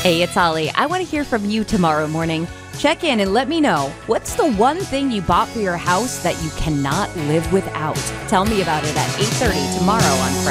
Hey, it's Holly. I want to hear from you tomorrow morning. Check in and let me know, what's the one thing you bought for your house that you cannot live without? Tell me about it at 8:30 tomorrow on Friday.